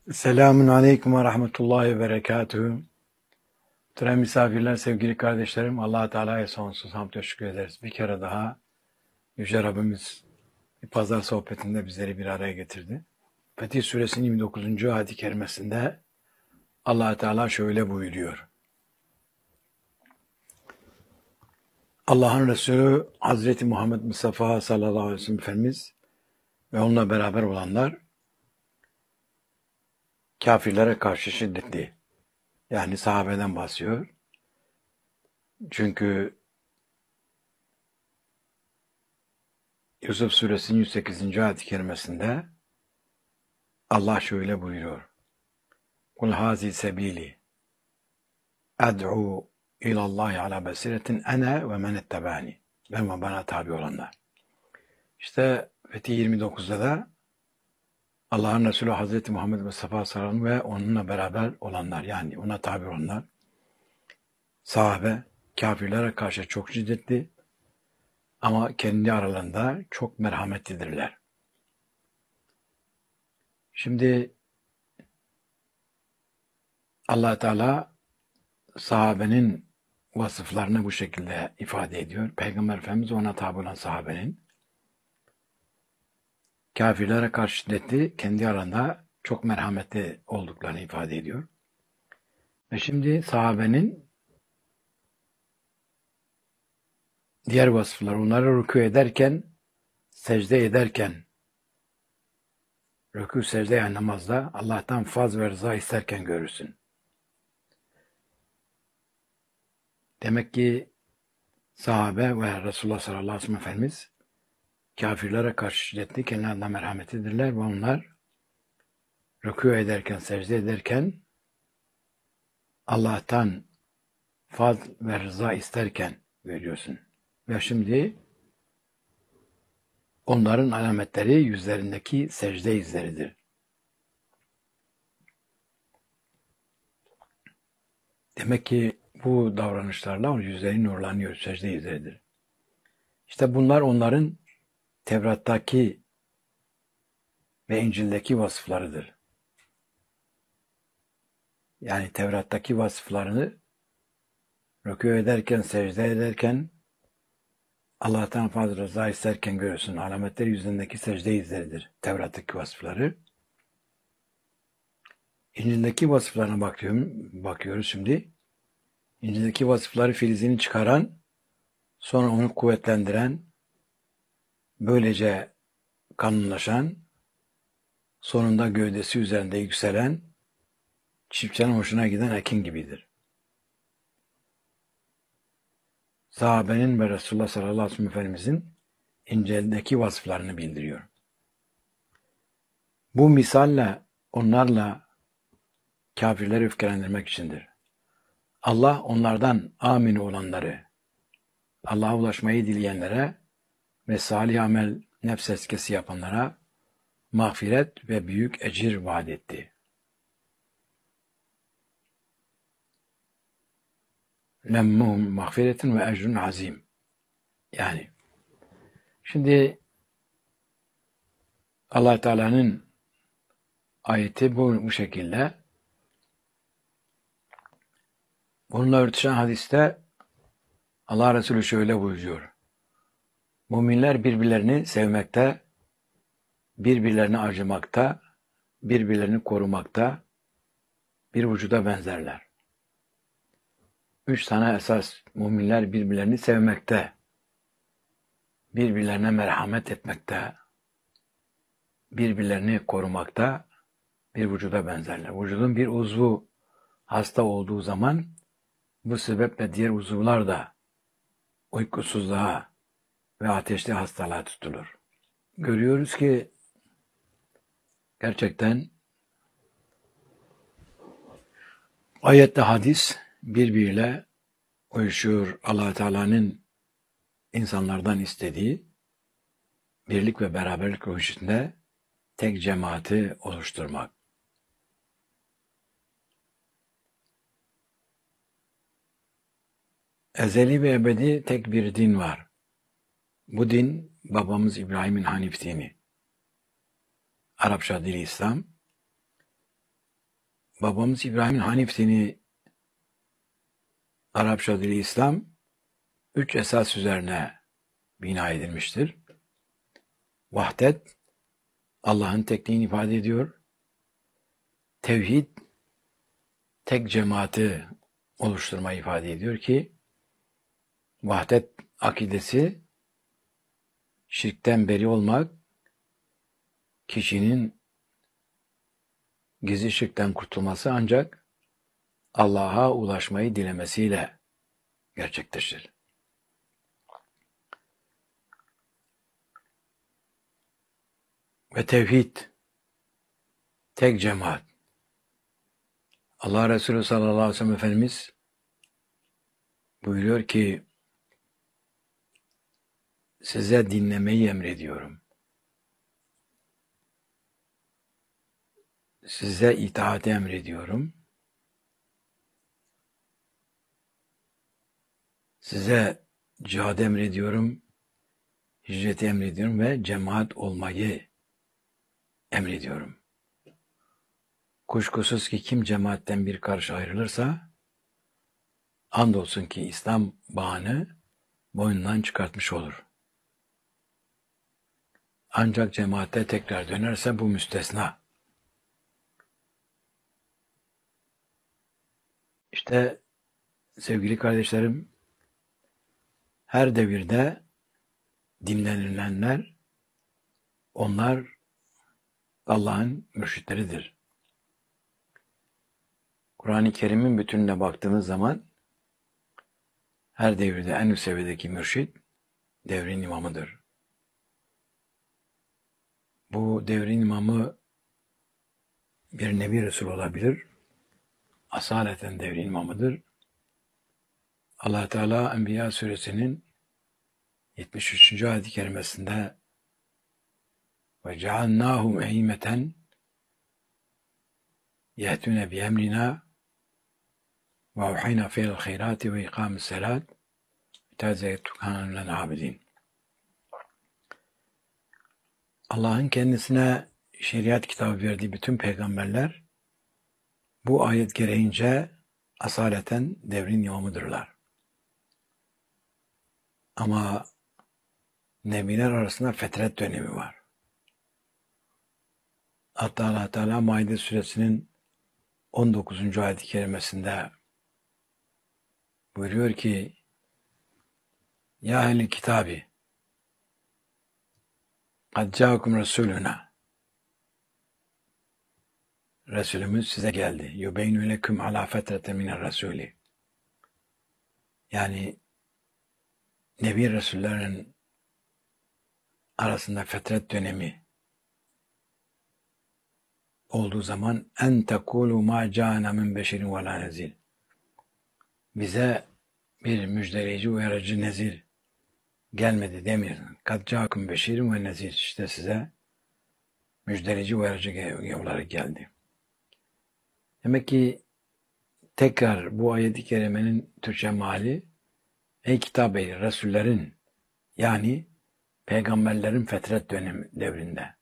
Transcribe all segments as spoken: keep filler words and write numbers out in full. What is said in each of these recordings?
Selamun Aleyküm ve Rahmetullahi ve Berekatühü. Muhterem misafirler, sevgili kardeşlerim, Allah-u Teala'ya sonsuz hamd ve şükür ederiz. Bir kere daha Yüce Rabbimiz bir pazar sohbetinde bizleri bir araya getirdi. Fetih Suresinin yirmi dokuzuncu ayet-i kerimesinde Allah-u Teala şöyle buyuruyor. Allah'ın Resulü Hazreti Muhammed Mustafa sallallahu aleyhi ve sellem Efendimiz ve onunla beraber olanlar kafirlere karşı şiddetli, yani sahabeden bahsediyor. Çünkü Yusuf Suresinin yüz sekizinci ayet-i kerimesinde Allah şöyle buyuruyor. Kul hazi sebili ad'u ilallahi ala basiretin ene ve men ettebani. Ben ve bana tabi olanlar. İşte Fetih yirmi dokuzda da Allah'ın Resulü Hazreti Muhammed Mustafa sallallahu aleyhi ve sellem ve onunla beraber olanlar, yani ona tabi olanlar, sahabe kafirlere karşı çok şiddetli ama kendi aralarında çok merhametlidirler. Şimdi Allah Teala sahabenin vasıflarını bu şekilde ifade ediyor. Peygamber Efendimiz ona tabi olan sahabenin kafirlere karşı şiddetli, kendi aralarında çok merhametli olduklarını ifade ediyor. Ve şimdi sahabenin diğer vasıfları, onları rükû ederken, secde ederken, rükû secde yani namazda Allah'tan faz ve rıza isterken görürsün. Demek ki sahabe ve Resulullah sallallahu aleyhi ve sellem Efendimiz kafirlere karşı şiddetli, kendilerine merhametlidirler ve onlar rükû ederken, secde ederken Allah'tan faz ve rıza isterken görüyorsun. Ve şimdi onların alametleri yüzlerindeki secde izleridir. Demek ki bu davranışlarla yüzleri nurlanıyor, secde izleridir. İşte bunlar onların Tevrat'taki ve İncil'deki vasıflarıdır. Yani Tevrat'taki vasıflarını rükû ederken, secde ederken, Allah'tan fazla rıza isterken görürsün. Alametleri yüzündeki secde izleridir. Tevrat'taki vasıfları. İncil'deki vasıflarına bakıyorum, bakıyoruz şimdi. İncil'deki vasıfları filizini çıkaran, sonra onu kuvvetlendiren, böylece kanunlaşan, sonunda gövdesi üzerinde yükselen, çiftçinin hoşuna giden ekin gibidir. Sahabenin ve Resulullah sallallahu aleyhi ve sellem Efendimizin İncil'deki vasıflarını bildiriyor. Bu misalle onlarla kafirleri öfkelendirmek içindir. Allah onlardan amin olanları, Allah'a ulaşmayı dileyenlere ve salih amel nefs eskesi yapanlara mağfiret ve büyük ecir vaat etti. Lemmuhum mağfiretin ve ecrun azim. Yani şimdi Allah Teala'nın ayeti bu, bu şekilde. Bununla örtüşen hadiste Allah Resulü şöyle buyuruyor. Müminler birbirlerini sevmekte, birbirlerini acımakta, birbirlerini korumakta, bir vücuda benzerler. Üç tane esas: müminler birbirlerini sevmekte, birbirlerine merhamet etmekte, birbirlerini korumakta, bir vücuda benzerler. Vücudun bir uzvu hasta olduğu zaman bu sebeple diğer uzuvlar da uykusuzluğa ve ateşli hastalığa tutulur. Görüyoruz ki gerçekten ayette hadis birbiriyle uyuşuyor. Allah Teala'nın insanlardan istediği birlik ve beraberlik ruhu içinde tek cemaati oluşturmak. Ezeli ve ebedi tek bir din var. Bu din babamız İbrahim'in Hanif dini. Arapça dili İslam. babamız İbrahim'in Hanif dini, Arapça dili İslam, üç esas üzerine bina edilmiştir. Vahdet, Allah'ın tekliğini ifade ediyor. Tevhid, tek cemaati oluşturmayı ifade ediyor ki, vahdet akidesi, şirkten beri olmak, kişinin gizli şirkten kurtulması ancak Allah'a ulaşmayı dilemesiyle gerçekleşir. Ve tevhid, tek cemaat. Allah Resulü sallallahu aleyhi ve sellem Efendimiz buyuruyor ki, size dinlemeyi emrediyorum. Size itaati emrediyorum. Size cihad emrediyorum. Hicreti emrediyorum ve cemaat olmayı emrediyorum. Kuşkusuz ki kim cemaatten bir karış ayrılırsa, andolsun ki İslam bağını boynundan çıkartmış olur. Ancak cemaate tekrar dönerse bu müstesna. İşte sevgili kardeşlerim, her devirde dinlenilenler, onlar Allah'ın mürşitleridir. Kur'an-ı Kerim'in bütününe baktığımız zaman her devirde en üst seviyedeki mürşit devrin imamıdır. Bu devrin imamı bir Nebi Resul olabilir. Asaleten devrin imamıdır. Allah Teala Enbiya suresinin yetmiş üçüncü ayet-i kerimesinde ve cealnâhum eîmeten yehtûne bi emrina ve avhayna fil hayrati ve ikâmis selât tezeyettu kânûn len abidin. Allah'ın kendisine şeriat kitabı verdiği bütün peygamberler bu ayet gereğince asaleten devrin imamıdırlar. Ama nebiler arasında fetret dönemi var. Hatta Allah Teala Maide suresinin on dokuzuncu ayet-i kerimesinde buyuruyor ki, Ya ehli kitabi kad câkum resuluna, Resulümüz size geldi. Yubeynü leküm alâ fetrete miner rasûli. Yani Nebi Resullerin arasında fetret dönemi olduğu zaman en tekulu ma câne min beşerin ve lâ nezir. Bize bir müjdeleyici, uyarıcı, nezir gelmedi demiyorsun. Kad câkum beşerin ve nezir. İşte size müjdeleyici, uyarıcı olarak geldi. Demek ki tekrar bu ayet-i kerimenin Türkçe meali, ey kitap ehli, Resullerin yani peygamberlerin fetret dönemi devrinde,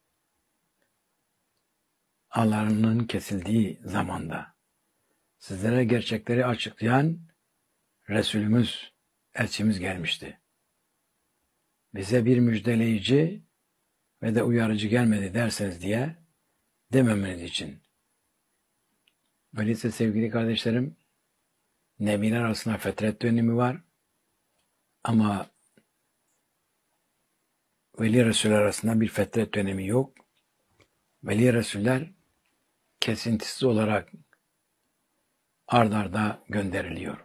Allah'ın kesildiği zamanda sizlere gerçekleri açıklayan Resulümüz, elçimiz gelmişti. Bize bir müjdeleyici ve de uyarıcı gelmedi derseniz diye dememeniz için. Öyleyse sevgili kardeşlerim, Nebiler arasında fetret dönemi var ama Veli Resuller arasında bir fetret dönemi yok. Veli Resuller kesintisiz olarak ard arda gönderiliyor.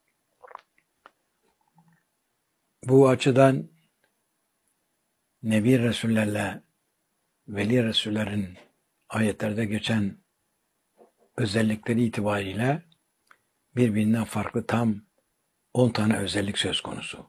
Bu açıdan Nebi Resullerle Veli Resullerin ayetlerde geçen özellikleri itibariyle birbirinden farklı tam on tane özellik söz konusu.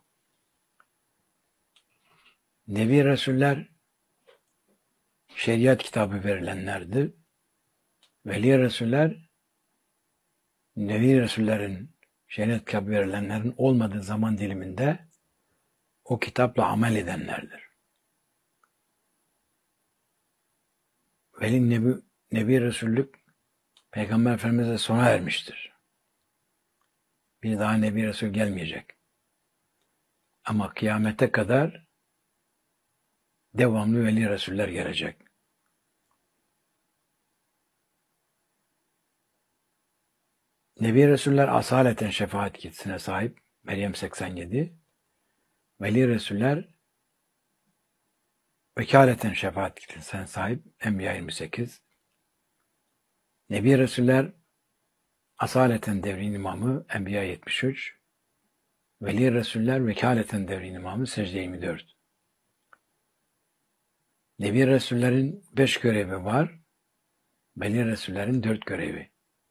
Nebi Resuller şeriat kitabı verilenlerdir. Veli Resuller Nebi Resullerin şeriat kitabı verilenlerin olmadığı zaman diliminde o kitapla amel edenlerdir. Veli Nebi, Nebi Resullük Peygamber Efendimiz'e sona ermiştir. Bir daha Nebi Resul gelmeyecek. Ama kıyamete kadar devamlı veli Resuller gelecek. Nebi Resuller asaleten şefaat yetkisine sahip. Meryem seksen yedi. Veli Resuller vekaleten şefaat yetkisine sahip. Enbiya yirmi sekiz. Nebi Resuller asaleten devrin imamı. Enbiya yetmiş üç. Veli Resuller vekaleten devrin imamı. Secde yirmi dört. Nebi Resullerin beş görevi var. Veli Resullerin dört görevi.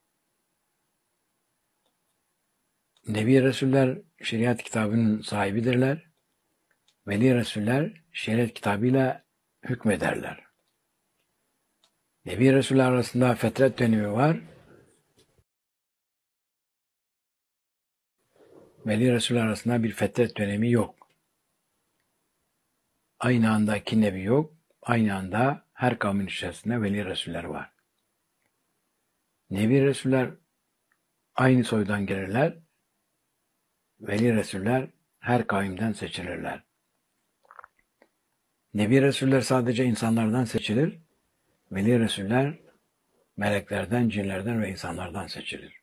Nebi Resuller şeriat kitabının sahibidirler. Veli Resuller şeriat kitabıyla hükmederler. Nebi Resuller arasında fetret dönemi var. Veli Resuller arasında bir fetret dönemi yok. Aynı anda iki nebi yok. Aynı anda her kavmin içerisinde veli Resuller var. Nebi Resuller aynı soydan gelirler. Veli Resuller her kavimden seçilirler. Nebi Resuller sadece insanlardan seçilir. Veli Resuller meleklerden, cinlerden ve insanlardan seçilir.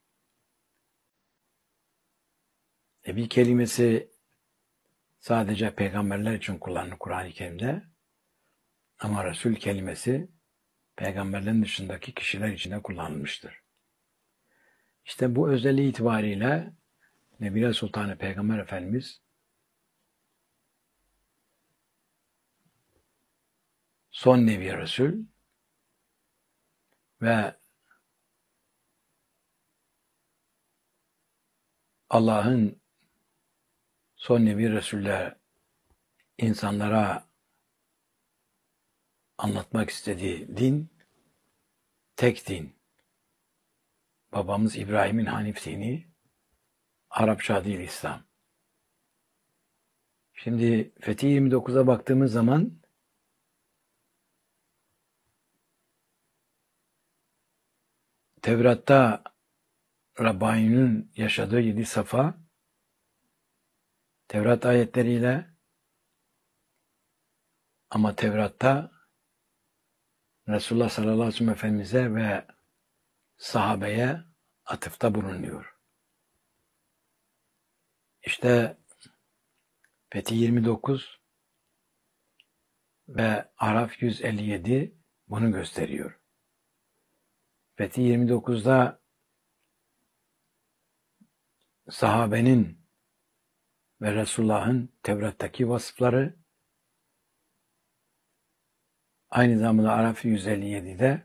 Nebi kelimesi sadece peygamberler için kullanılır Kur'an-ı Kerim'de. Ama Resul kelimesi peygamberlerin dışındaki kişiler için de kullanılmıştır. İşte bu özelliği itibariyle Nebiler Sultanı Peygamber Efendimiz son Nebi Resul ve Allah'ın son Nebi Resul'le insanlara anlatmak istediği din tek din. Babamız İbrahim'in Hanif dini, Arapça değil İslam. Şimdi Fethi yirmi dokuza baktığımız zaman Tevrat'ta Rabbani'nin yaşadığı yedi safa Tevrat ayetleriyle, ama Tevrat'ta Resulullah sallallahu aleyhi ve sellem Efendimiz'e ve sahabeye atıfta bulunuyor. İşte Fethi yirmi dokuz ve Araf yüz elli yedi bunu gösteriyor. Fethi yirmi dokuzda sahabenin ve Resulullah'ın Tevrat'taki vasıfları, aynı zamanda Araf yüz elli yedi'de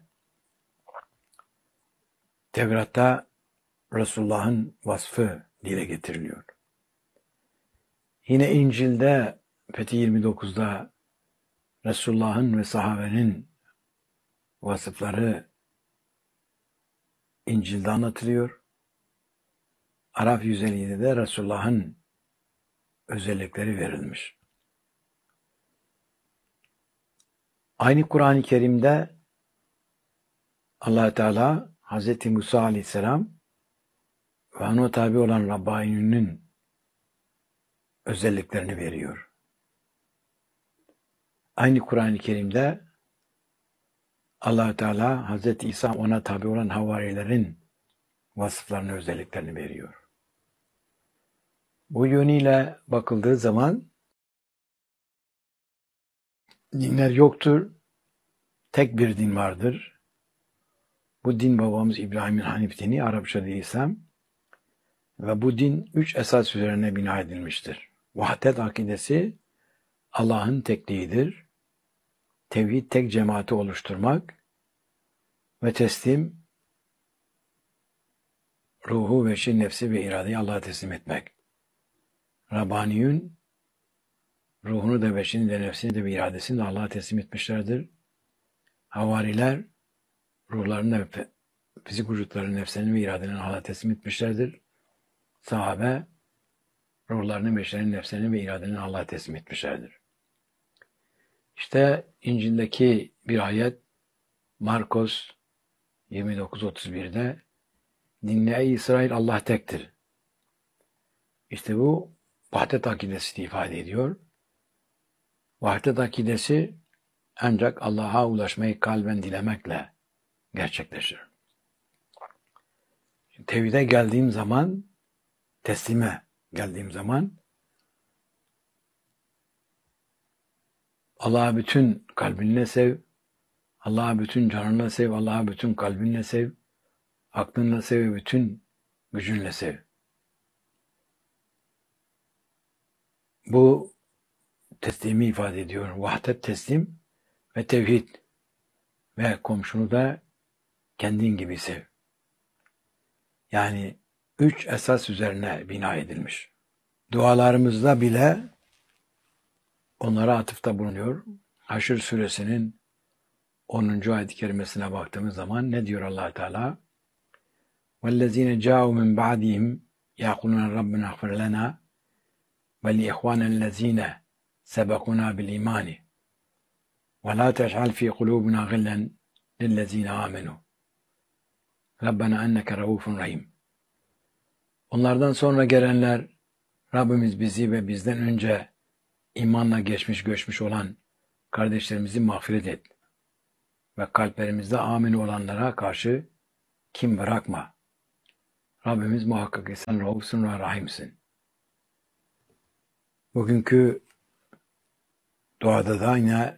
Tevrat'ta Resulullah'ın vasfı dile getiriliyor. Yine İncil'de Fethi yirmi dokuzda Resulullah'ın ve sahabenin vasıfları İncil'de anlatılıyor. Araf yüz elli yedi'de Resulullah'ın özellikleri verilmiş. Aynı Kur'an-ı Kerim'de Allah Teala Hazreti Musa Aleyhisselam ve ona tabi olan Rabbani'nin özelliklerini veriyor. Aynı Kur'an-ı Kerim'de Allah Teala Hazreti İsa ona tabi olan havarilerin vasıflarını, özelliklerini veriyor. Bu yönüyle bakıldığı zaman dinler yoktur, tek bir din vardır. Bu din babamız İbrahim'in Hanif dini, Arapça dil İslam, ve bu din üç esas üzerine bina edilmiştir. Vahdet akidesi Allah'ın tekliğidir. Tevhid, tek cemaati oluşturmak ve teslim, ruhu, veşi, nefsi ve iradeyi Allah'a teslim etmek. Rabbaniyun ruhunu da, veşini de, nefsini de ve iradesini de Allah'a teslim etmişlerdir. Havariler ruhlarını da, fizik vücutlarını, nefslerini ve iradelerini Allah'a teslim etmişlerdir. Sahabe ruhlarını, veşlerini, nefslerini ve iradelerini Allah'a teslim etmişlerdir. İşte İncil'deki bir ayet, Markos yirmi dokuz otuz bir'de dinle ey İsrail, Allah tektir. İşte bu vahdet akidesini ifade ediyor. Vahdet akidesi ancak Allah'a ulaşmayı kalben dilemekle gerçekleşir. Tevhide geldiğim zaman, teslime geldiğim zaman Allah'a bütün kalbinle sev, Allah'a bütün canınla sev, Allah'a bütün kalbinle sev, aklınla sev ve bütün gücünle sev. Bu teslimi ifade ediyor. Vahdet teslim ve tevhid ve komşunu da kendin gibi sev. Yani üç esas üzerine bina edilmiş. Dualarımızda bile onlara atıfta bulunuyor. Haşr suresinin onuncu ayet-i kerimesine baktığımız zaman ne diyor Allah Teala? وَالَّذ۪ينَ جَاءُوا مِنْ بَعْدِهِمْ يَقُولُونَ رَبَّنَا اغْفِرْ لَنَا وَلِإِخْوَانَ الَّذ۪ينَ سَبَقُونَا بِالْاِيمَانِ وَلَا تَجْعَلْ ف۪ي قُلُوبِنَا غِلًّا لِلَّذ۪ينَ آمَنُوا رَبَّنَا اَنَّكَ رَؤُوفٌ رَحِيمٌ. Onlardan sonra gelenler, Rabbimiz bizi ve bizden önce imanla geçmiş göçmüş olan kardeşlerimizi mağfiret et ve kalplerimizde amin olanlara karşı kim bırakma. Rabbimiz muhakkak ki sen Raufsun ve Rahimsin. Bugünkü duada da yine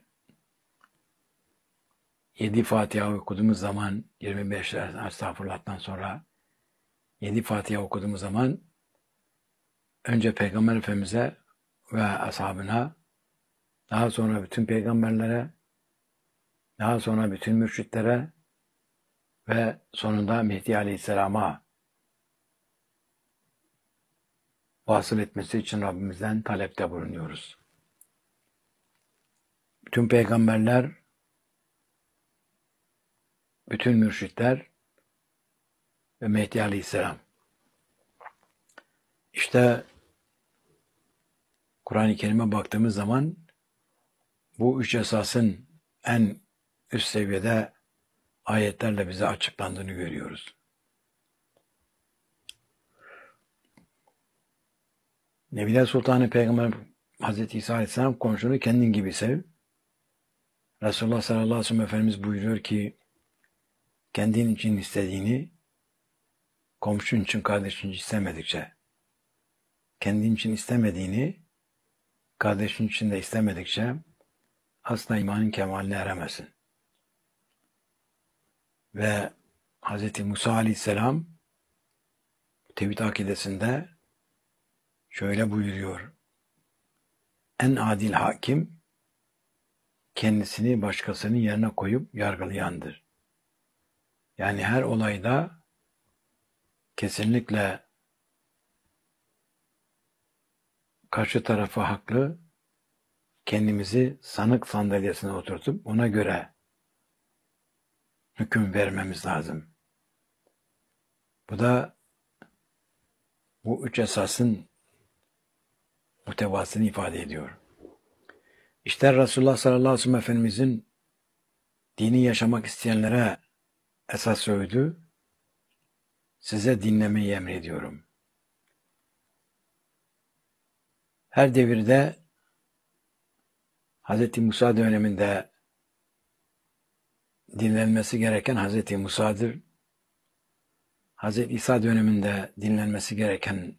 yedi Fatiha okuduğumuz zaman, yirmi beş estağfurullah'tan sonra yedi Fatiha okuduğumuz zaman önce Peygamber Efendimiz'e ve ashabına, daha sonra bütün peygamberlere, daha sonra bütün mürşitlere ve sonunda Mehdi Aleyhisselam'a vasıl etmesi için Rabbimizden talepte bulunuyoruz. Bütün peygamberler, bütün mürşitler ve Mehdi Aleyhisselam. İşte Kur'an-ı Kerim'e baktığımız zaman bu üç esasın en üst seviyede ayetlerle bize açıklandığını görüyoruz. Nebiler Sultanı Peygamber Hazreti İsa Aleyhisselam komşunu kendin gibi sev. Resulullah sallallahu aleyhi ve sellem Efendimiz buyuruyor ki kendin için istediğini komşun için, kardeşin için istemedikçe, kendin için istemediğini kardeşin için de istemedikçe asla imanın kemaline eremezsin. Ve Hz. Musa Aleyhisselam Tevhid akidesinde şöyle buyuruyor. En adil hakim kendisini başkasının yerine koyup yargılayandır. Yani her olayda kesinlikle karşı tarafı haklı, kendimizi sanık sandalyesine oturtup ona göre hüküm vermemiz lazım. Bu da bu üç esasın muhtevasını ifade ediyor. İşte Resulullah sallallahu aleyhi ve sellem Efendimizin dini yaşamak isteyenlere esas söyledi. Size dinlemeyi emrediyorum. Her devirde Hz. Musa döneminde dinlenmesi gereken Hz. Musa'dır. Hz. İsa döneminde dinlenmesi gereken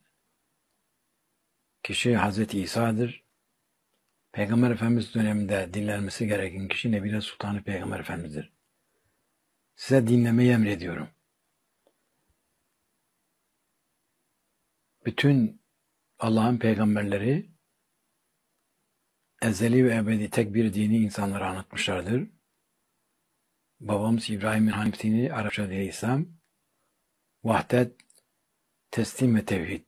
kişi Hz. İsa'dır. Peygamber Efendimiz döneminde dinlenmesi gereken kişi Nebiler Sultanı Peygamber Efendimiz'dir. Size dinlemeyi emrediyorum. Bütün Allah'ın peygamberleri ezeli ve ebedi tek bir dini insanlara anlatmışlardır. Babamız İbrahim'in Hanif dini, Arapça dili İslam, vahdet, teslim ve tevhid.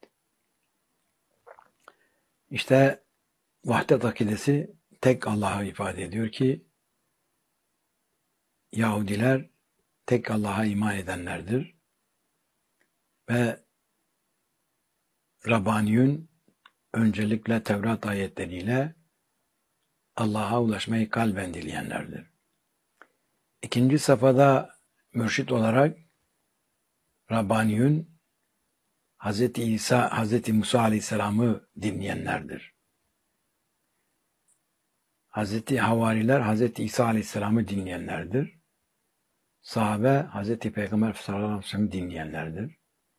İşte vahdet akidesi tek Allah'a ifade ediyor ki Yahudiler tek Allah'a iman edenlerdir ve Rabbaniyun öncelikle Tevrat ayetleriyle Allah'a ulaşmayı kalben dileyenlerdir. İkinci safhada mürşit olarak Rabbaniyun Hazreti İsa, Hazreti Musa Aleyhisselam'ı dinleyenlerdir. Hazreti Havariler Hazreti İsa Aleyhisselam'ı dinleyenlerdir. Sahabe Hazreti Peygamber sallallahu aleyhi ve sellem'i dinleyenlerdir.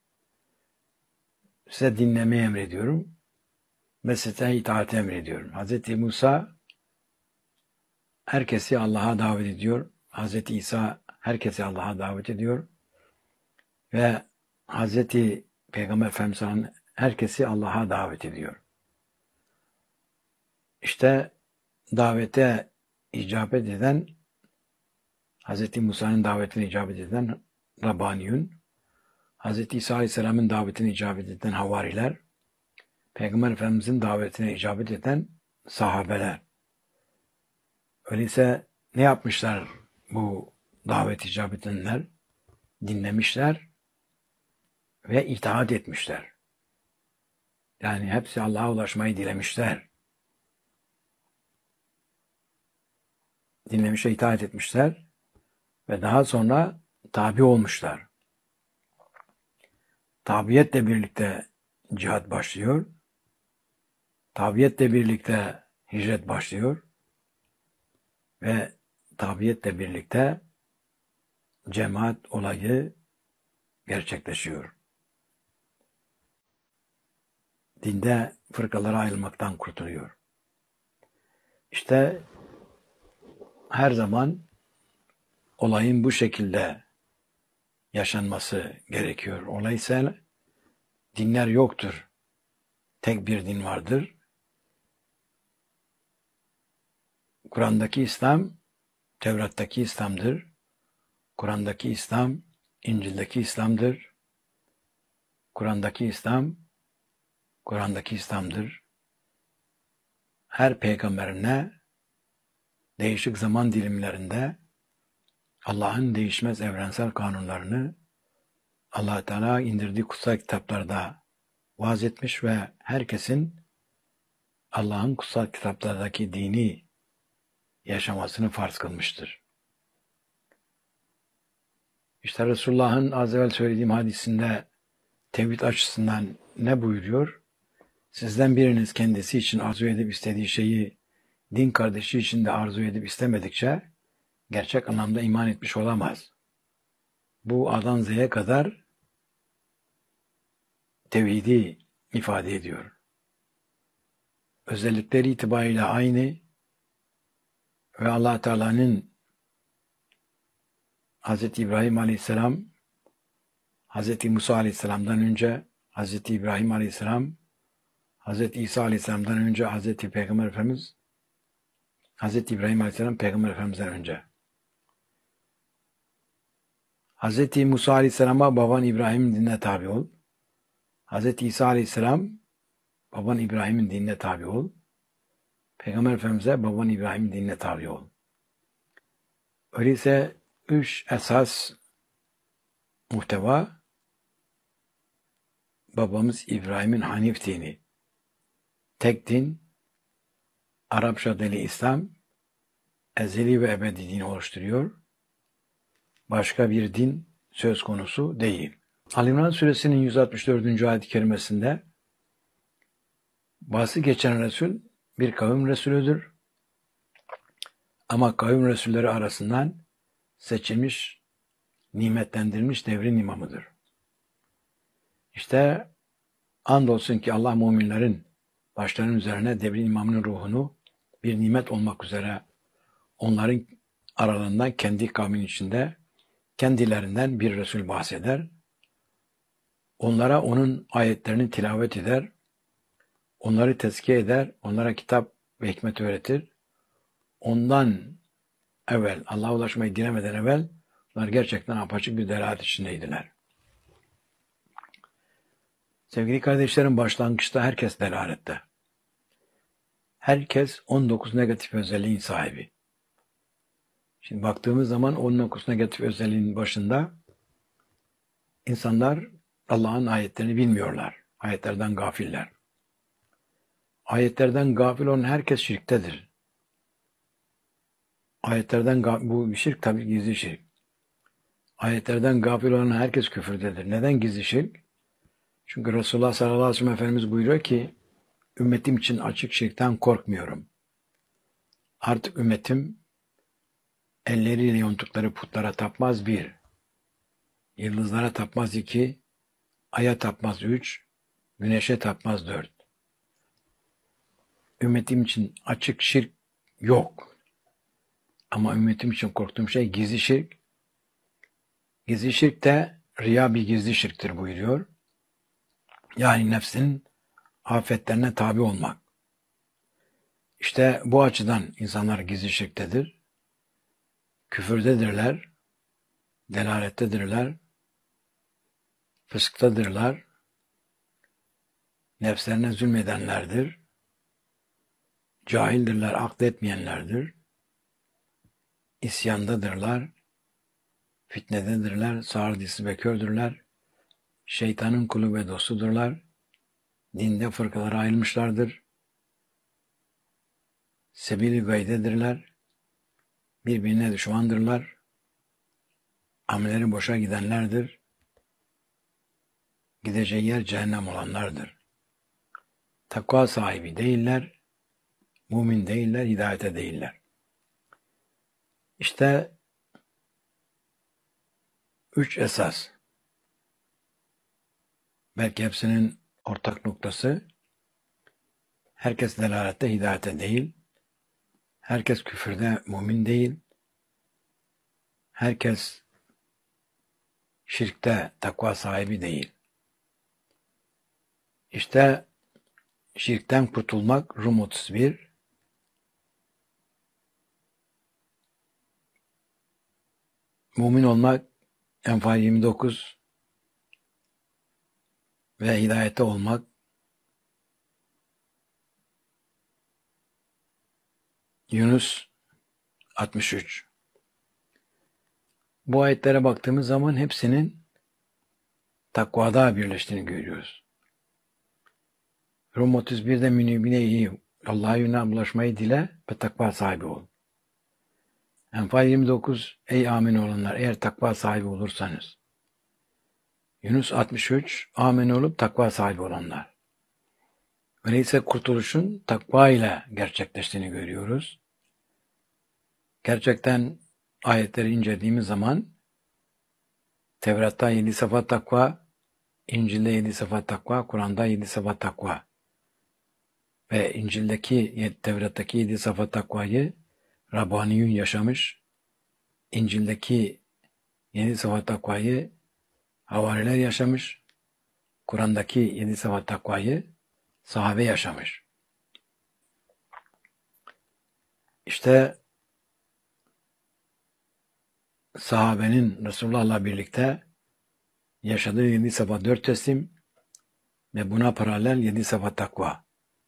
Size dinlemeyi emrediyorum ve size itaati emrediyorum. Hazreti Musa herkesi Allah'a davet ediyor. Hazreti İsa herkesi Allah'a davet ediyor. Ve Hazreti Peygamber Efendimiz sallallahu aleyhi ve sellem herkesi Allah'a davet ediyor. İşte davete icabet eden, Hazreti Musa'nın davetine icabet eden Rabbaniyun, Hazreti İsa Aleyhisselam'ın davetine icabet eden Havariler, Peygamber Efendimiz'in davetine icabet eden sahabeler. Öyleyse ne yapmışlar bu davet icabet edenler? Dinlemişler ve itaat etmişler. Yani hepsi Allah'a ulaşmayı dilemişler. Dinlemiş ve itaat etmişler ve daha sonra tabi olmuşlar. Tabiyetle birlikte cihat başlıyor. Tabiyetle birlikte hicret başlıyor. Ve tabiyetle birlikte cemaat olayı gerçekleşiyor. Dinde fırkalara ayrılmaktan kurtuluyor. İşte her zaman olayın bu şekilde yaşanması gerekiyor. Olay ise dinler yoktur. Tek bir din vardır. Kur'an'daki İslam, Tevrat'taki İslam'dır. Kur'an'daki İslam, İncil'deki İslam'dır. Kur'an'daki İslam, Kur'an'daki İslam'dır. Her peygamberine değişik zaman dilimlerinde Allah'ın değişmez evrensel kanunlarını Allah Teala indirdiği kutsal kitaplarda vaaz etmiş ve herkesin Allah'ın kutsal kitaplardaki dini yaşamasını farz kılmıştır. İşte Resulullah'ın az evvel söylediğim hadisinde tevhid açısından ne buyuruyor? Sizden biriniz kendisi için arzu edip istediği şeyi din kardeşi için de arzu edip istemedikçe gerçek anlamda iman etmiş olamaz. Bu A'dan Z'ye kadar tevhidi ifade ediyor. Özellikleri itibariyle aynı ve Allah Teala'nın Hazreti İbrahim Aleyhisselam, Hazreti Musa Aleyhisselam'dan önce, Hazreti İbrahim Aleyhisselam, Hazreti İsa Aleyhisselam'dan önce, Hazreti Peygamber Efendimiz, Hazreti İbrahim Aleyhisselam Peygamber Efendimiz'den önce. Hazreti Musa Aleyhisselam'a baban İbrahim'in dinine tabi ol. Hazreti İsa Aleyhisselam baban İbrahim'in dinine tabi ol. Peygamber Efendimiz'e baban İbrahim'in dinine tabi ol. Öyleyse üç esas muhteva babamız İbrahim'in Hanif dini, tek din, Arapça dili İslam, ezeli ve ebedi dini oluşturuyor. Başka bir din söz konusu değil. Ali İmran suresinin yüz altmış dördüncü ayet-i kerimesinde bahsi geçen Resul bir kavim Resulüdür. Ama kavim Resulleri arasından seçilmiş, nimetlendirilmiş devrin imamıdır. İşte andolsun ki Allah müminlerin başlarının üzerine devrin imamının ruhunu bir nimet olmak üzere onların aralarından kendi kavmin içinde kendilerinden bir Resul bahseder. Onlara onun ayetlerini tilavet eder. Onları tezkiye eder. Onlara kitap ve hikmet öğretir. Ondan evvel, Allah'a ulaşmayı dilemeden evvel onlar gerçekten apaçık bir delalet içindeydiler. Sevgili kardeşlerim, başlangıçta herkes delalette. Herkes on dokuz negatif özelliğin sahibi. Şimdi baktığımız zaman on dokuz negatif özelliğin başında insanlar Allah'ın ayetlerini bilmiyorlar. Ayetlerden gafiller. Ayetlerden gafil olan herkes şirktedir. Ayetlerden bu şirk tabii gizli şirk. Ayetlerden gafil olan herkes küfürdedir. Neden gizli şirk? Çünkü Resulullah sallallahu aleyhi ve sellem Efendimiz buyuruyor ki, ümmetim için açık şirkten korkmuyorum. Artık ümmetim elleriyle yonttukları putlara tapmaz bir, yıldızlara tapmaz iki, aya tapmaz üç, güneşe tapmaz dört. Ümmetim için açık şirk yok. Ama ümmetim için korktuğum şey gizli şirk. Gizli şirk de riya bir gizli şirktir buyuruyor. Yani nefsin afetlerine tabi olmak. İşte bu açıdan insanlar gizli şirktedir. Küfürdedirler, delalettedirler, fısktadırlar, nefslerine zulmedenlerdir, cahildirler, akletmeyenlerdir, isyandadırlar, fitnededirler, sağır dilsiz ve kördürler, şeytanın kulu ve dostudurlar, dinde fırkalara ayrılmışlardır, sebil-i gaydedirler, birbirine düşmandırlar, amelleri boşa gidenlerdir, gideceği yer cehennem olanlardır. Takva sahibi değiller, mümin değiller, hidayete değiller. İşte üç esas. Belki hepsinin ortak noktası, herkes delalette, hidayete değil, herkes küfürde, mümin değil, herkes şirkte, takva sahibi değil. İşte şirkten kurtulmak Rum otuz bir, mümin olmak Enfal yirmi dokuz ve hidayette olmak Yunus altmış üç. Bu ayetlere baktığımız zaman hepsinin takvada birleştiğini görüyoruz. Rum otuz birde münibine iyi, Allah'a yönelik bulaşmayı dile ve takva sahibi ol. Enfal yirmi dokuz, ey amin olanlar, eğer takva sahibi olursanız. Yunus altmış üç, amin olup takva sahibi olanlar. Öyleyse kurtuluşun takva ile gerçekleştiğini görüyoruz. Gerçekten ayetleri incelediğimiz zaman Tevrat'ta yedi sıfat takva, İncil'de yedi sıfat takva, Kur'an'da yedi sıfat takva ve İncil'deki, Tevrat'taki yedi sıfat takvayı Rabbaniyun yaşamış, İncil'deki yedi sıfat takvayı havariler yaşamış, Kur'an'daki yedi sıfat takvayı sahabe yaşamış. İşte sahabenin Resulullah'la birlikte yaşadığı yedi sıfat dört teslim ve buna paralel yedi sıfat takva.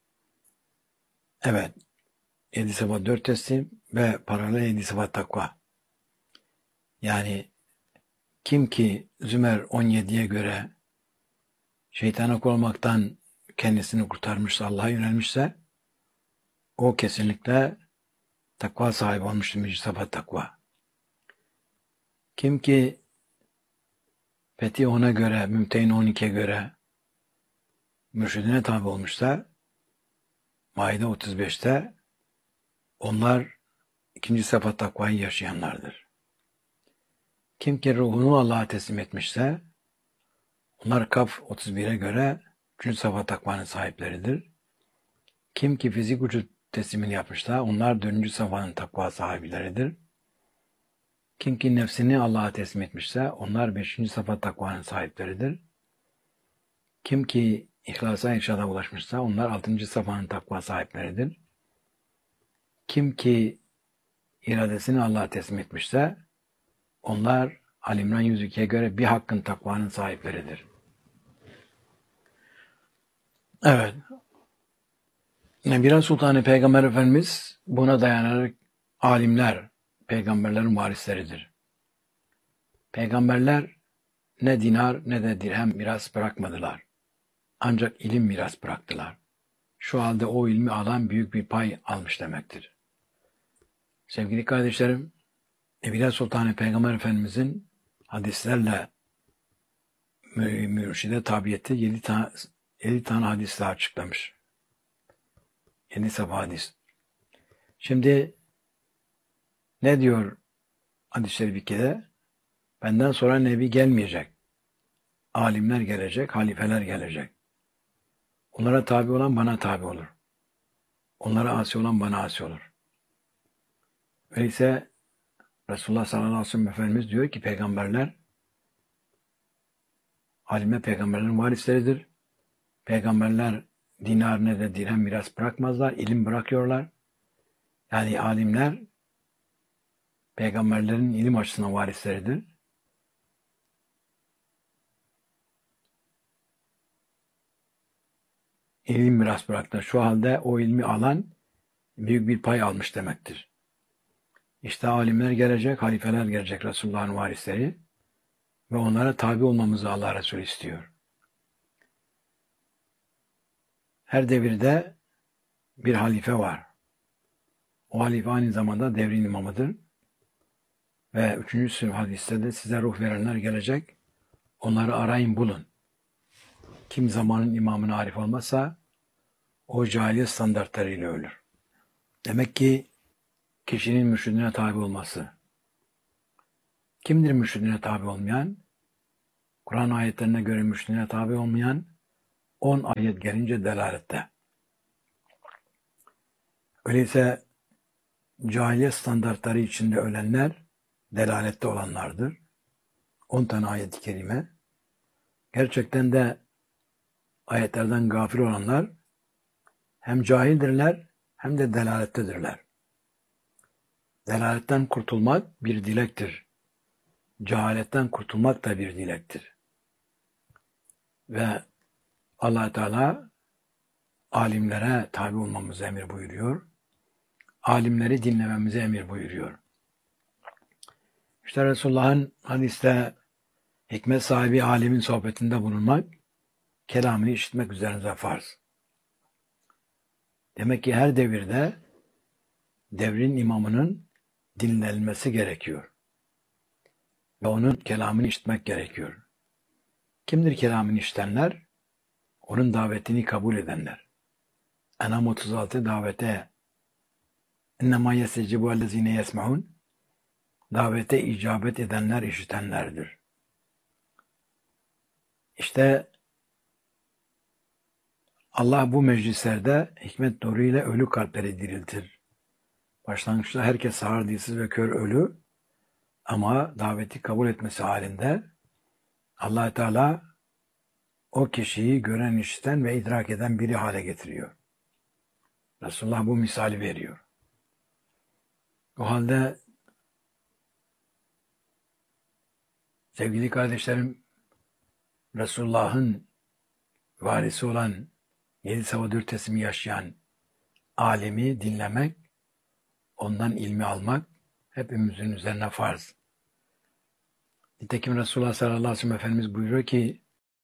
Evet, yedi sıfat dört teslim ve paralel yedi sıfat takva. Yani kim ki Zümer on yediye göre şeytana olmaktan kendisini kurtarmışsa, Allah'a yönelmişse, o kesinlikle takva sahibi olmuştur, mücib sıfat takva. Kim ki Fethi ona göre, Mümtehin on ikiye göre mürşidine tabi olmuşsa, Maide otuz beşte onlar ikinci sıfat takvayı yaşayanlardır. Kim ki ruhunu Allah'a teslim etmişse, onlar Kaf otuz bire göre üçüncü sıfat takvanın sahipleridir. Kim ki fizik vücut teslimini yapmışsa, onlar dördüncü sıfatın takva sahibileridir. Kim ki nefsini Allah'a teslim etmişse, onlar beşinci sıfat takvanın sahipleridir. Kim ki ihlasa irşada ulaşmışsa, onlar altıncı sıfatın takva sahipleridir. Kim ki iradesini Allah'a teslim etmişse, onlar Ali İmran yüz ikiye göre bir hakkın takvanın sahipleridir. Evet. Nebira Sultanı Peygamber Efendimiz buna dayanarak alimler, peygamberlerin varisleridir. Peygamberler ne dinar ne de dirhem miras bırakmadılar. Ancak ilim miras bıraktılar. Şu halde o ilmi alan büyük bir pay almış demektir. Sevgili kardeşlerim, Nebira Sultanı Peygamber Efendimizin hadislerle mü- mürşide tabiyeti yedi tane, yedi tane hadisle açıklamış. Yedi sayfa hadis. Şimdi ne diyor hadis-i şerifte? Benden sonra nebi gelmeyecek. Alimler gelecek, halifeler gelecek. Onlara tabi olan bana tabi olur. Onlara asi olan bana asi olur. Öyleyse Resulullah sallallahu aleyhi ve sellem Efendimiz diyor ki peygamberler alimler peygamberlerin varisleridir. Peygamberler dinar ne de dirhem miras bırakmazlar, ilim bırakıyorlar. Yani alimler peygamberlerin ilim açısından varisleridir. İlim miras bıraktı. Şu halde o ilmi alan büyük bir pay almış demektir. İşte alimler gelecek, halifeler gelecek, Resulullah'ın varisleri ve onlara tabi olmamızı Allah Resulü istiyor. Her devirde bir halife var. O halife aynı zamanda devrin imamıdır. Ve üçüncü hadiste de size ruh verenler gelecek. Onları arayın bulun. Kim zamanın imamına arif olmazsa o cahiliye standartlarıyla ölür. Demek ki kişinin mürşidine tabi olması. Kimdir mürşidine tabi olmayan? Kur'an ayetlerine göre mürşidine tabi olmayan on ayet gelince delalette. Öyleyse cahiliye standartları içinde ölenler delalette olanlardır. on tane ayet-i kerime. Gerçekten de ayetlerden gafil olanlar hem cahildirler hem de delalettedirler. Delaletten kurtulmak bir dilektir. Cehaletten kurtulmak da bir dilektir. Ve Allah Teala alimlere tabi olmamızı emir buyuruyor. Alimleri dinlememizi emir buyuruyor. İşte Resulullah'ın hadiste hikmet sahibi alimin sohbetinde bulunmak, kelamını işitmek üzerinize farz. Demek ki her devirde devrin imamının dinlenilmesi gerekiyor. Ve onun kelamını işitmek gerekiyor. Kimdir kelamını işitenler? Onun davetini kabul edenler. Enam otuz altı davete اِنَّمَا يَسَجِبُ اَلَّذ۪ينَ يَسْمَعُونَ davete icabet edenler işitenlerdir. İşte Allah bu meclislerde hikmet nuruyla ölü kalpleri diriltir. Başlangıçta herkes sağır, dilsiz ve kör ölü ama daveti kabul etmesi halinde Allah Teala o kişiyi gören, işiten ve idrak eden biri hale getiriyor. Resulullah bu misali veriyor. O halde sevgili kardeşlerim, Resulullah'ın varisi olan yedi sabah dört teslimi yaşayan alimi dinlemek, ondan ilmi almak hepimizin üzerine farz. Nitekim Resulullah sallallahu aleyhi ve sellem Efendimiz buyuruyor ki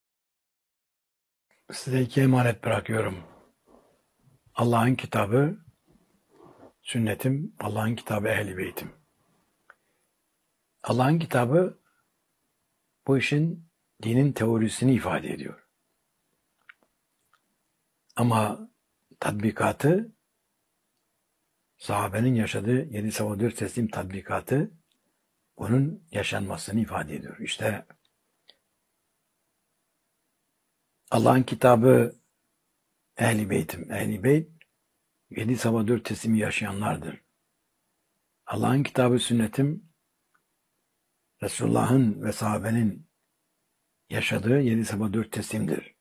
size iki emanet bırakıyorum. Allah'ın kitabı, sünnetim, Allah'ın kitabı, ehl-i beytim. Allah'ın kitabı bu işin dinin teorisini ifade ediyor. Ama tatbikatı, sahabenin yaşadığı yedi sabah dört teslim tatbikatı bunun yaşanmasını ifade ediyor. İşte Allah'ın kitabı ehl-i beytim. Ehl-i beyt yedi sabah dört teslimi yaşayanlardır. Allah'ın kitabı sünnetim Resulullah'ın ve sahabenin yaşadığı yedi sabah dört teslimdir.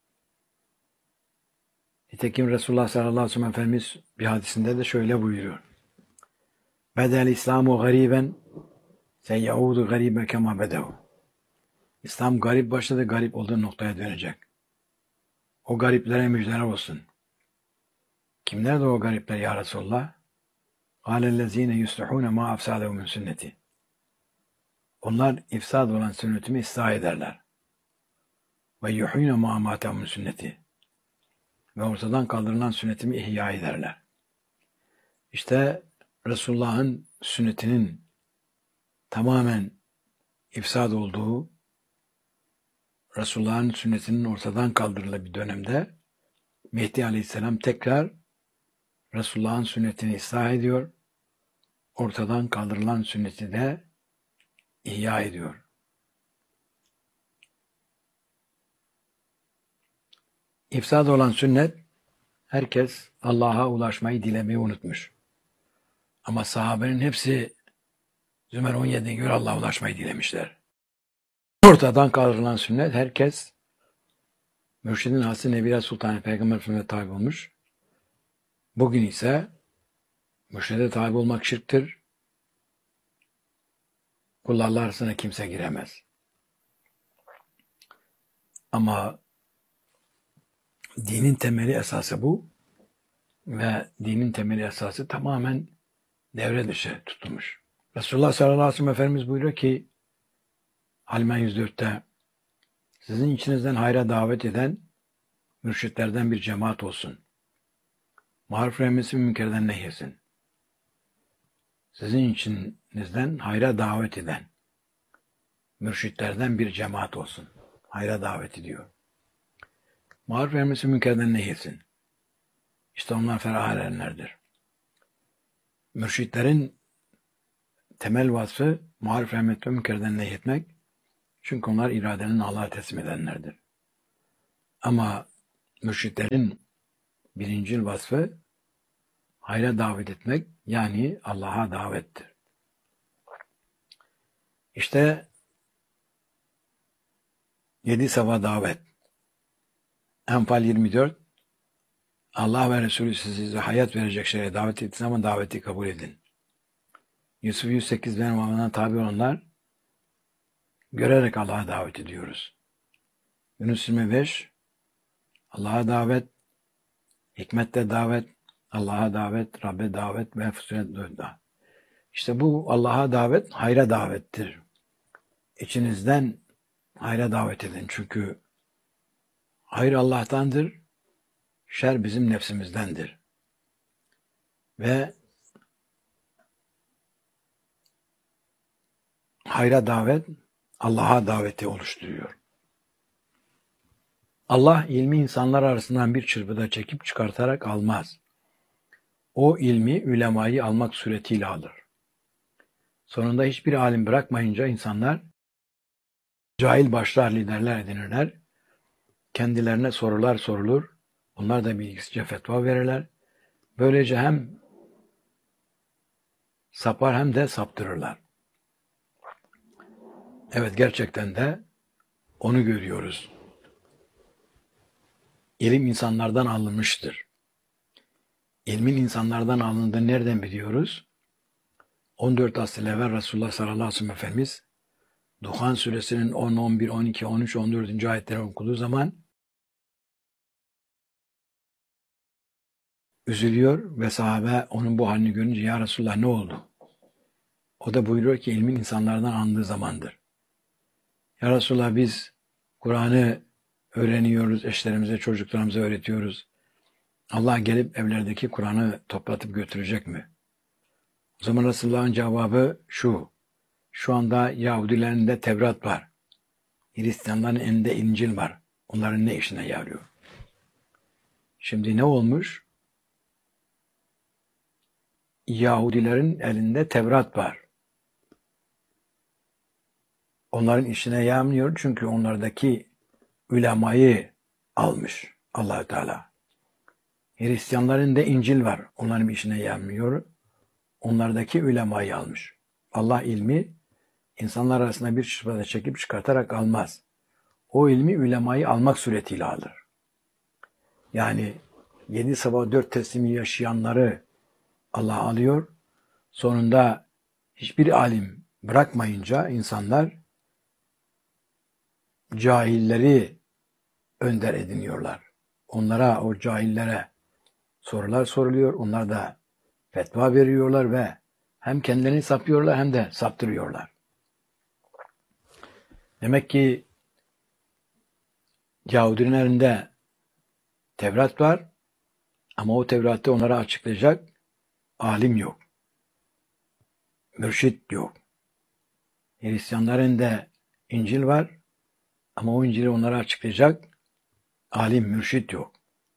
Nitekim Resulullah sallallahu aleyhi ve sellem Efendimiz bir hadisinde de şöyle buyuruyor. Bedel İslamu gariben seyaudu garibe kema bedehu. İslam garip başladı, garip olduğu noktaya dönecek. O gariplere müjdeler olsun. Kimler de o garipler ya Resulullah? Kâlellezîne yuslihûne mâ afsâdehu min sünneti. Onlar ifsad olan sünnetimi ıslah ederler. Ve yuhîne mâ amâtehu min sünneti. Ve ortadan kaldırılan sünnetimi ihya ederler. İşte Resulullah'ın sünnetinin tamamen ifsad olduğu, Resulullah'ın sünnetinin ortadan kaldırıldığı bir dönemde Mehdi Aleyhisselam tekrar Resulullah'ın sünnetini ıslah ediyor, ortadan kaldırılan sünneti de ihya ediyor. İfsad olan sünnet, herkes Allah'a ulaşmayı dilemeyi unutmuş. Ama sahabenin hepsi Zümer on yediye göre Allah'a ulaşmayı dilemişler. Ortadan kaldırılan sünnet, herkes Mürşidin Hasri Nebila Sultanı Peygamber Efendimiz'e tabi olmuş. Bugün ise mürşide tabi olmak şirktir. Kullarla arasına kimse giremez. Ama dinin temeli esası bu ve dinin temeli esası tamamen devre dışı tutulmuş. Resulullah sallallahu aleyhi ve sellem Efendimiz buyuruyor ki Alimen yüz dörtte sizin içinizden hayra davet eden mürşitlerden bir cemaat olsun. Maruf emrisi münkerden nehyesin. Sizin içinizden hayra davet eden mürşitlerden bir cemaat olsun. Hayra davet ediyor. Maruf emrisi münkerden nehyesin. İşte onlar ferah erenlerdir. Mürşitlerin temel vasfı maruf emret ve münkerden nehyetmek. Çünkü onlar iradenin Allah'a teslim edenlerdir. Ama mürşitlerin birincil vasfı hayra davet etmek, yani Allah'a davettir. İşte yedi sabah davet. Enfal yirmi dört Allah ve Resulü size hayat verecek şeye davet ettiğiniz zaman daveti kabul edin. Yusuf yüz sekiz benim amına tabi olanlar görerek Allah'a davet ediyoruz. Yunus yirmi beş Allah'a davet, hikmette davet, Allah'a davet, Rabbe davet ve füsunet davet. İşte bu Allah'a davet, hayra davettir. İçinizden hayra davet edin. Çünkü hayır Allah'tandır, şer bizim nefsimizdendir. Ve hayra davet, Allah'a daveti oluşturuyor. Allah ilmi insanlar arasından bir çırpıda çekip çıkartarak almaz. O ilmi ülemayı almak suretiyle alır. Sonunda hiçbir alim bırakmayınca insanlar cahil başlar, liderler edinirler. Kendilerine sorular sorulur. Onlar da bilgisizce fetva verirler. Böylece hem sapar hem de saptırırlar. Evet, gerçekten de onu görüyoruz. İlim insanlardan alınmıştır. İlmin insanlardan alındığını nereden biliyoruz? on dört asır evvel Resulullah sallallahu aleyhi ve sellem Efendimiz Duhan suresinin on, on bir, on iki, on üç, on dördüncü ayetleri okuduğu zaman üzülüyor ve sahabe onun bu halini görünce ya Resulullah ne oldu? O da buyuruyor ki ilmin insanlardan alındığı zamandır. Ya Resulullah biz Kur'an'ı öğreniyoruz, eşlerimize, çocuklarımıza öğretiyoruz. Allah gelip evlerdeki Kur'an'ı toplatıp götürecek mi? O zaman Resulullah'ın cevabı şu. Şu anda Yahudilerin de Tevrat var. Hristiyanların elinde İncil var. Onların ne işine yarıyor? Şimdi ne olmuş? Yahudilerin elinde Tevrat var. Onların işine yaramıyor çünkü onlardaki ulemayı almış Allah-u Teala. Hristiyanların da İncil var. Onların işine yaramıyor. Onlardaki ulemayı almış. Allah ilmi insanlar arasında bir çırpıda çekip çıkartarak almaz. O ilmi ulemayı almak suretiyle alır. Yani yedi sabah dört teslimi yaşayanları Allah alıyor. Sonunda hiçbir alim bırakmayınca insanlar cahilleri önder ediniyorlar. Onlara, o cahillere sorular soruluyor. Onlar da fetva veriyorlar ve hem kendilerini sapıyorlar hem de saptırıyorlar. Demek ki Yahudilerin elinde Tevrat var ama o Tevrat'ı onlara açıklayacak alim yok. Mürşit yok. Hristiyanların da İncil var ama o İncil'i onlara açıklayacak alim, mürşit yok.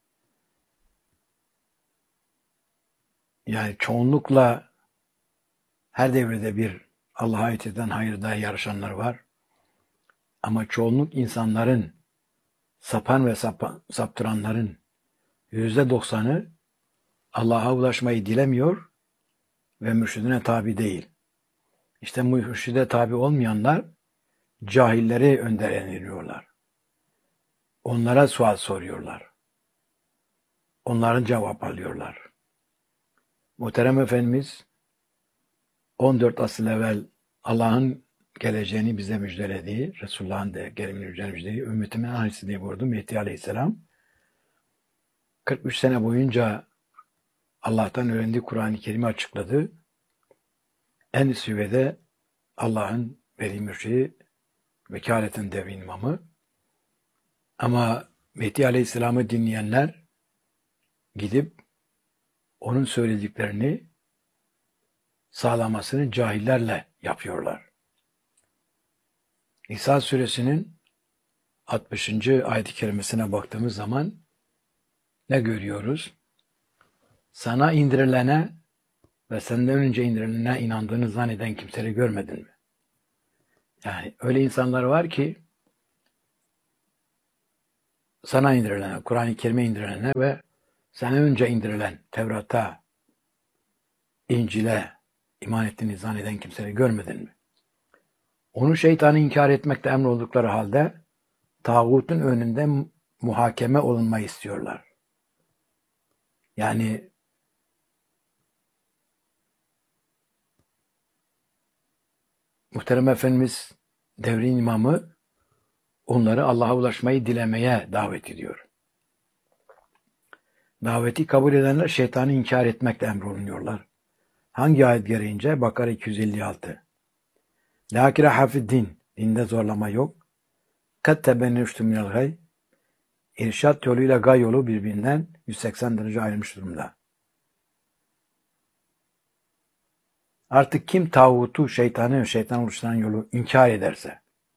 Yani çoğunlukla her devirde bir Allah'a ait eden hayırda yarışanlar var. Ama çoğunluk insanların, sapan ve sapan, saptıranların yüzde doksanı Allah'a ulaşmayı dilemiyor ve mürşidine tabi değil. İşte mürşide tabi olmayanlar cahilleri önderleniyorlar. Onlara sual soruyorlar. Onların cevap alıyorlar. Muhterem Efendimiz on dört asıl evvel Allah'ın geleceğini bize müjdelediği, Resulullah'ın da geleceğini müjdelediği, ümmetimin annesi diye buyurdu Mehdi Aleyhisselam. kırk üç sene boyunca Allah'tan öğrendiği Kur'an-ı Kerim'i açıkladı. En üst zirvede Allah'ın veli mürşidi, vekaletin devrin imamı. Ama Mehdi Aleyhisselam'ı dinleyenler gidip onun söylediklerini sağlamasını cahillerle yapıyorlar. İsa suresinin altmışıncı ayet-i kerimesine baktığımız zaman ne görüyoruz? Sana indirilene ve senden önce indirilene inandığını zanneden kimseleri görmedin mi? Yani öyle insanlar var ki sana indirilene, Kur'an-ı Kerim'e indirilene ve senden önce indirilen Tevrat'a, İncil'e iman ettiğini zanneden kimseleri görmedin mi? Onu şeytanı inkar etmekte emroldukları halde tağutun önünde muhakeme olunmayı istiyorlar. Yani Muhterem Efendimiz devrin imamı onları Allah'a ulaşmayı dilemeye davet ediyor. Daveti kabul edenler şeytanı inkar etmekle emrolunuyorlar. Hangi ayet gereğince? Bakara iki yüz elli altı. La ikraha fi'd-din. Dinde zorlama yok. Kad tebenneştü minel gay. İrşad yoluyla gay yolu birbirinden yüz seksen derece ayrılmış durumda. Artık kim tağutu, şeytanı, şeytan oluşturan yolu inkar ederse,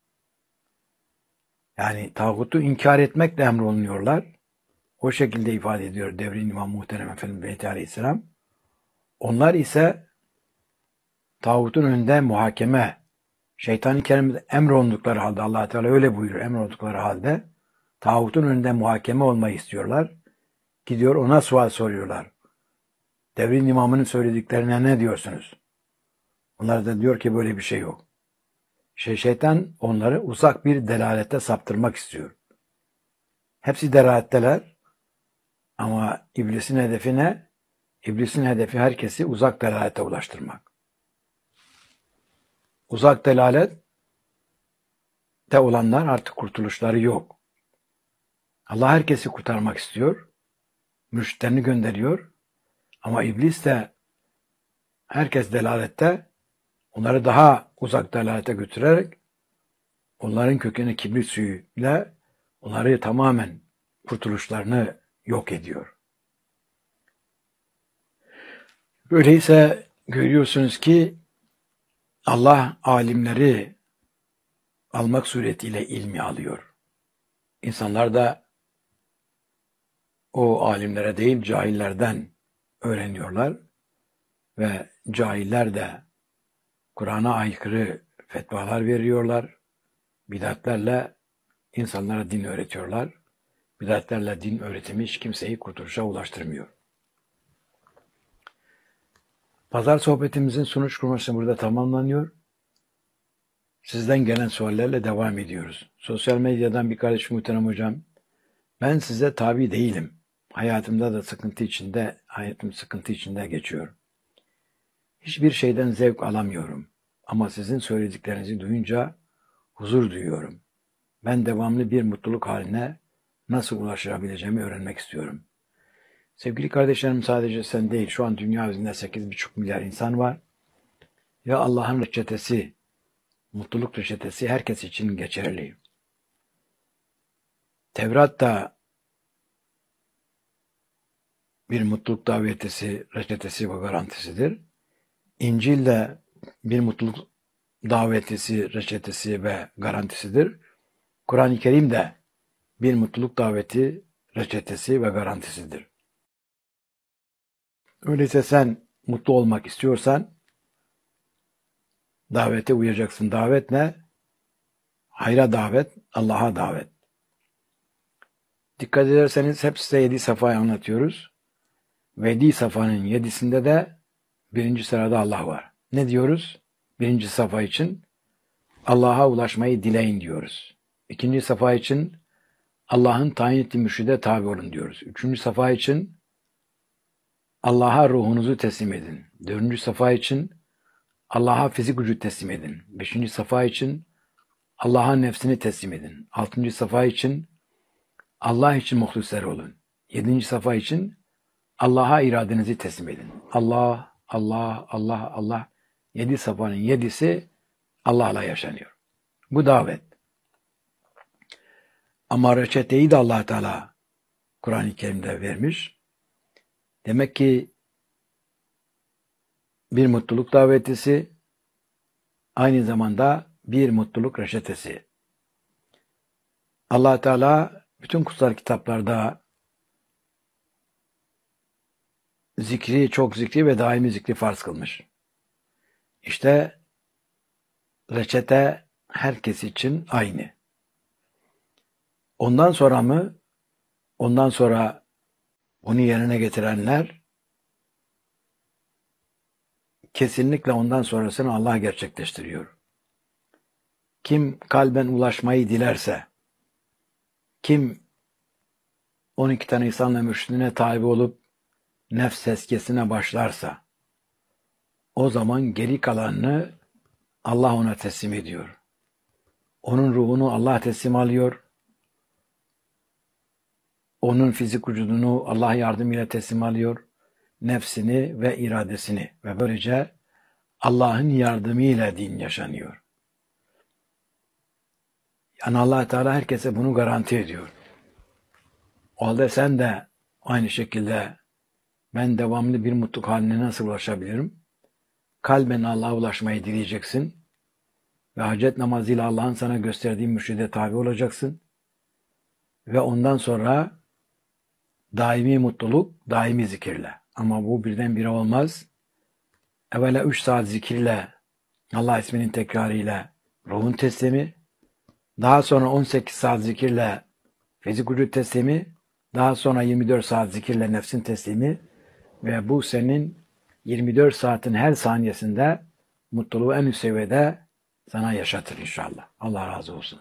yani tağutu inkar etmekle emrolunuyorlar. O şekilde ifade ediyor devrin İmam Muhterem Efendimiz Mehdi Aleyhisselam. Onlar ise tağutun önünde muhakeme, şeytan-ı kerimde emrolundukları halde, Allah Teala öyle buyuruyor, emrolundukları halde tağutun önünde muhakeme olmayı istiyorlar. Gidiyor ona sual soruyorlar. Devrin imamının söylediklerine ne diyorsunuz? Onlar da diyor ki böyle bir şey yok. Şey, şeytan onları uzak bir delalete saptırmak istiyor. Hepsi delaletteler ama iblisin hedefi ne? İblisin hedefi herkesi uzak delalete ulaştırmak. Uzak delalette olanlar artık kurtuluşları yok. Allah herkesi kurtarmak istiyor. Mürşitlerini gönderiyor. Ama iblis de herkes delalette onları daha uzak delalete götürerek onların kökeni kibrit suyuyla onları tamamen kurtuluşlarını yok ediyor. Öyleyse görüyorsunuz ki Allah alimleri almak suretiyle ilmi alıyor. İnsanlar da o alimlere değil cahillerden öğreniyorlar ve cahiller de Kur'an'a aykırı fetvalar veriyorlar. Bidatlerle insanlara din öğretiyorlar. Bidatlerle din öğretimi hiç kimseyi kurtuluşa ulaştırmıyor. Pazar sohbetimizin sonuç kurması burada tamamlanıyor. Sizden gelen suallerle devam ediyoruz. Sosyal medyadan bir kardeş muhterem hocam, ben size tabi değilim. Hayatımda da sıkıntı içinde, hayatım sıkıntı içinde geçiyor. Hiçbir şeyden zevk alamıyorum. Ama sizin söylediklerinizi duyunca huzur duyuyorum. Ben devamlı bir mutluluk haline nasıl ulaşabileceğimi öğrenmek istiyorum. Sevgili kardeşlerim, sadece sen değil, şu an dünya üzerinde sekiz buçuk milyar insan var. Ve Allah'ın reçetesi, mutluluk reçetesi herkes için geçerli. Tevrat da bir mutluluk davetisi, reçetesi ve garantisidir. İncil de bir mutluluk davetisi, reçetesi ve garantisidir. Kur'an-ı Kerim de bir mutluluk daveti, reçetesi ve garantisidir. Öyleyse sen mutlu olmak istiyorsan davete uyacaksın. Davet ne? Hayra davet, Allah'a davet. Dikkat ederseniz hep size yedi safayı anlatıyoruz. Ve yedi safanın yedisinde de birinci sırada Allah var. Ne diyoruz? Birinci safa için Allah'a ulaşmayı dileyin diyoruz. İkinci safa için Allah'ın tayin ettiği mürşide tabi olun diyoruz. Üçüncü safa için Allah'a ruhunuzu teslim edin. Dördüncü safa için Allah'a fizik vücut teslim edin. Beşinci safa için Allah'a nefsini teslim edin. Altıncı safa için Allah için muhlisler olun. Yedinci safa için Allah'a iradenizi teslim edin. Allah, Allah, Allah, Allah. Yedi safanın yedisi Allah'la yaşanıyor. Bu davet. Ama reçeteyi de Allah Teala Kur'an-ı Kerim'de vermiş. Demek ki bir mutluluk davetisi aynı zamanda bir mutluluk reçetesi. Allah Teala bütün kutsal kitaplarda zikri, çok zikri ve daimi zikri farz kılmış. İşte reçete herkes için aynı. Ondan sonra mı? Ondan sonra bunu yerine getirenler kesinlikle ondan sonrasını Allah gerçekleştiriyor. Kim kalben ulaşmayı dilerse, kim on iki tane İslam'la mürşidine tabi olup nefs tezkiyesine başlarsa, o zaman geri kalanını Allah ona teslim ediyor. Onun ruhunu Allah teslim alıyor. Onun fizik vücudunu Allah yardımıyla teslim alıyor. Nefsini ve iradesini. Ve böylece Allah'ın yardımıyla din yaşanıyor. Yani Allah Teala herkese bunu garanti ediyor. O halde sen de aynı şekilde ben devamlı bir mutluluk haline nasıl ulaşabilirim? Kalben Allah'a ulaşmayı dileyeceksin. Ve hacet namazıyla Allah'ın sana gösterdiği mürşide tabi olacaksın. Ve ondan sonra daimi mutluluk, daimi zikirle. Ama bu birdenbire olmaz. Evvela üç saat zikirle, Allah isminin tekrarıyla ruhun teslimi. Daha sonra on sekiz saat zikirle fizik vücut teslimi. Daha sonra yirmi dört saat zikirle nefsin teslimi. Ve bu senin yirmi dört saatin her saniyesinde mutluluğu en üst seviyede sana yaşatır inşallah. Allah razı olsun.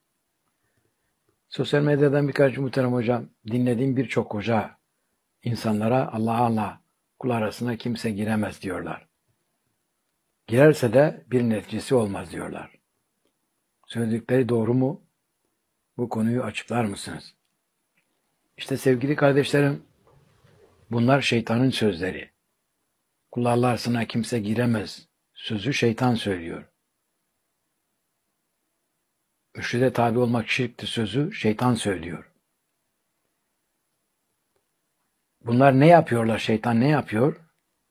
Sosyal medyadan birkaç muhterem hocam, dinlediğim birçok hoca insanlara Allah Allah kul arasına kimse giremez diyorlar. Girerse de bir neticesi olmaz diyorlar. Söyledikleri doğru mu? Bu konuyu açıklar mısınız? İşte sevgili kardeşlerim, bunlar şeytanın sözleri. Kul arasına kimse giremez sözü şeytan söylüyor. Mürşide tabi olmak şirktir sözü şeytan söylüyor. Bunlar ne yapıyorlar? Şeytan ne yapıyor?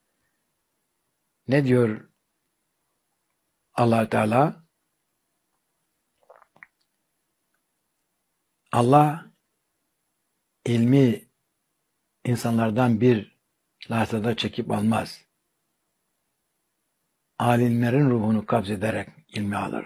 Ne diyor Allah Teala? Allah ilmi insanlardan bir lahzada çekip almaz. Alimlerin ruhunu kabzederek ilmi alır.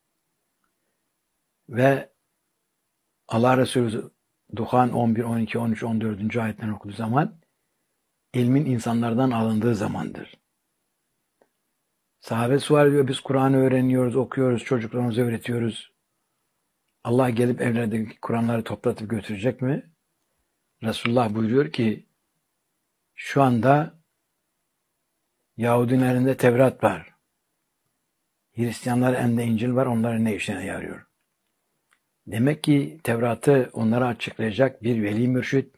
Ve Allah Resulü Duhan on bir, on iki, on üç, on dördüncü ayetlerini okuduğu zaman ilmin insanlardan alındığı zamandır. Sahabe sual diyor, biz Kur'an'ı öğreniyoruz, okuyoruz, çocuklarımıza öğretiyoruz. Allah gelip evlerdeki Kur'anları toplatıp götürecek mi? Resulullah buyuruyor ki şu anda Yahudilerin elinde Tevrat var. Hristiyanlar elinde İncil var, onların ne işine yarıyor? Demek ki Tevrat'ı onlara açıklayacak bir veli mürşid,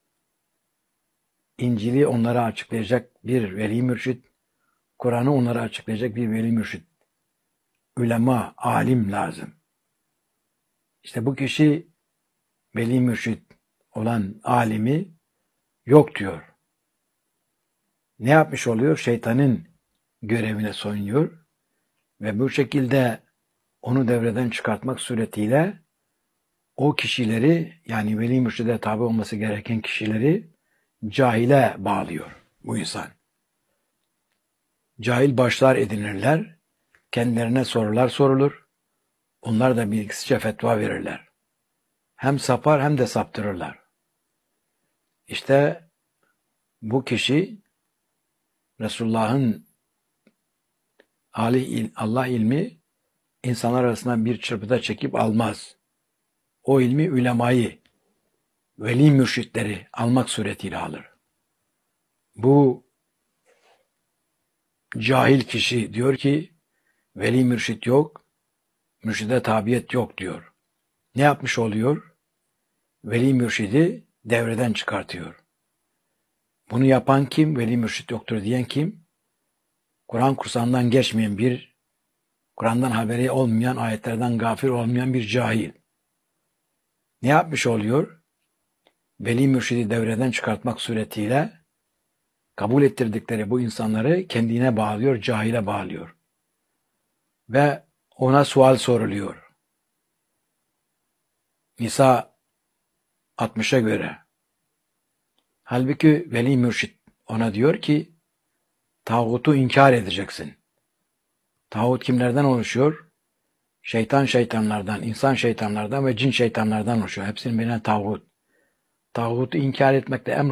İncil'i onlara açıklayacak bir veli mürşid, Kur'an'ı onlara açıklayacak bir veli mürşid, ulema, alim lazım. İşte bu kişi veli mürşid olan alimi yok diyor. Ne yapmış oluyor? Şeytanın görevine soyunuyor Ve bu şekilde onu devreden çıkartmak suretiyle o kişileri, yani veli mürşide tabi olması gereken kişileri cahile bağlıyor bu insan. Cahil başlar edinirler, kendilerine sorular sorulur, onlar da bilgisizce fetva verirler. Hem sapar hem de saptırırlar. İşte bu kişi Resulullah'ın Allah ilmi insanlar arasından bir çırpıda çekip almaz. O ilmi ulemayı, veli mürşitleri almak suretiyle alır. Bu cahil kişi diyor ki veli mürşit yok, mürşide tabiyet yok diyor. Ne yapmış oluyor? Veli mürşidi devreden çıkartıyor. Bunu yapan kim? Veli mürşit yoktur diyen kim? Kur'an kursağından geçmeyen bir, Kur'an'dan haberi olmayan, ayetlerden gafil olmayan bir cahil. Ne yapmış oluyor? Veli mürşidi devreden çıkartmak suretiyle kabul ettirdikleri bu insanları kendine bağlıyor, cahile bağlıyor. Ve ona sual soruluyor. Nisa altmışa göre. Halbuki veli mürşit ona diyor ki tağutu inkar edeceksin. Tağut kimlerden oluşuyor? Şeytan şeytanlardan, insan şeytanlardan ve cin şeytanlardan oluşuyor. Hepsinin birine tağut. Tağutu inkar etmekle emr